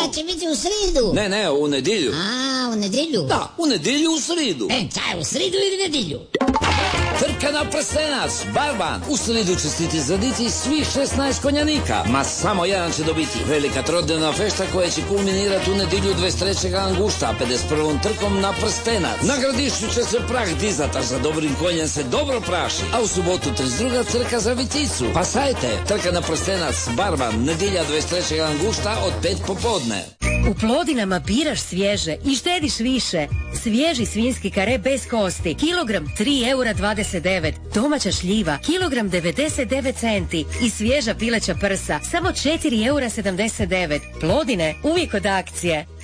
će biti u sridu? Ne, u nedjelju. A, u nedjelju? Da, u nedjelju u sridu. Čaj, u sridu ili nedjelju? Trka na prstenac, barban. U sridu će stiti zaditi svih 16 konjanika. Ma samo jedan će dobiti. Velika trodnevna fešta koja će kulminirati u nedjelju 23. angušta, 51. trkom na prstenac. Na gradišću će se prah dizat, a za dobrim konjem se dobro praši. A u subotu 32. trka za Viticu. Pa sajte, trka na prstenac, barban, nedjelja 23. angušta od 5 popodne. U Plodinama biraš svježe i štediš više. Svježi svinjski kare bez kosti, kilogram 3,29 €. Domaća šljiva, kilogram 99 centi. I svježa pileća prsa, samo 4,79 €. Plodine, uvijek od akcije.